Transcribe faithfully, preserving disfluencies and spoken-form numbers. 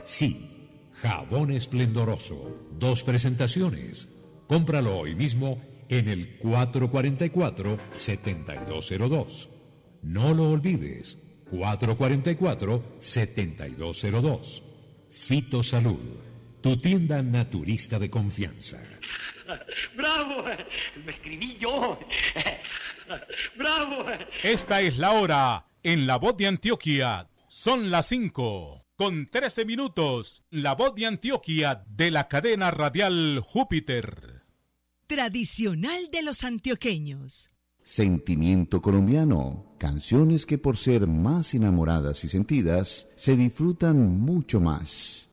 Sí, jabón esplendoroso. Dos presentaciones. Cómpralo hoy mismo en el cuatro cuatro cuatro, siete dos cero dos. No lo olvides, cuatro cuatro cuatro, siete dos cero dos. Fitosalud, tu tienda naturista de confianza. ¡Bravo! Lo escribí yo. ¡Bravo! Esta es la hora en La Voz de Antioquia. Son las cinco con trece minutos. La Voz de Antioquia de la cadena radial Júpiter. Tradicional de los antioqueños. Sentimiento colombiano. Canciones que por ser más enamoradas y sentidas, se disfrutan mucho más.